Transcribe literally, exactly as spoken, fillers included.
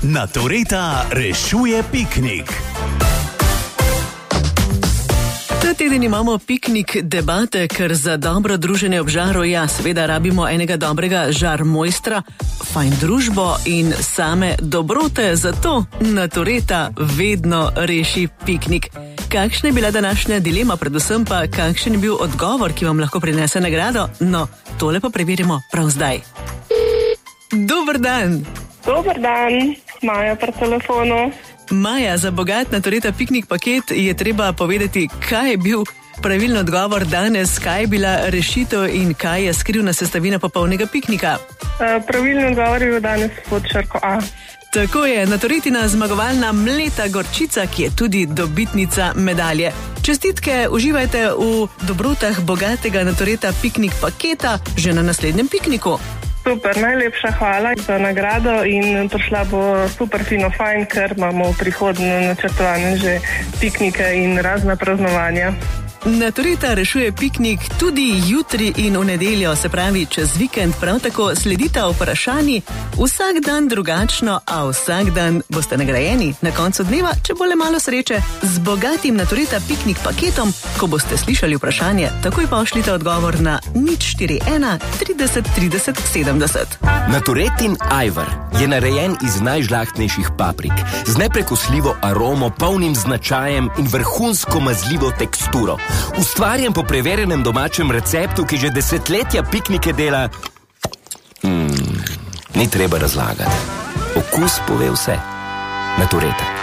Natureta rešuje piknik. Ta teden imamo piknik debate, ker za dobro druženje ob žaru, ja, seveda rabimo enega dobrega žar mojstra, fajn družbo in same dobrote, zato Natureta vedno reši piknik. Kakšna je bila današnja dilema, predvsem pa kakšen je bil odgovor, ki vam lahko prinese nagrado? No, tole pa preverimo prav zdaj. Dober dan! Dober dan, Maja pri telefonu. Maja, za bogat Natureta piknik paket je treba povedati, kaj je bil pravilni odgovor danes, kaj je bila rešitev in kaj je skrivna sestavina popolnega piknika. E, pravilni odgovor je bil danes pod črko A. Tako je, Naturetina zmagovalna mleta gorčica, ki je tudi dobitnica medalje. Čestitke, uživajte v dobrotah bogatega Natureta piknik paketa že na naslednjem pikniku. Super, najlepša hvala za nagrado in prišla bo super fino fajn, ker imamo v prihodnje načrtovane že piknike in razna praznovanja. Natureta rešuje piknik tudi jutri in v nedeljo, se pravi čez vikend, prav tako sledita vprašanji, vsak dan drugačno, a vsak dan boste nagrajeni na koncu dneva, če bo le malo sreče, z bogatim Natureta piknik paketom. Ko boste slišali vprašanje, takoj pošljite odgovor na nič štiri ena trideset trideset sedemdeset. Naturetin ajvar je narejen iz najžlahtnejših paprik, z neprekosljivo aromo, polnim značajem in vrhunsko mazljivo teksturo. Ustvarjen po preverjenem domačem receptu, ki že desetletja piknike dela. Mm, ni treba razlagati. Okus pove vse. Natureta.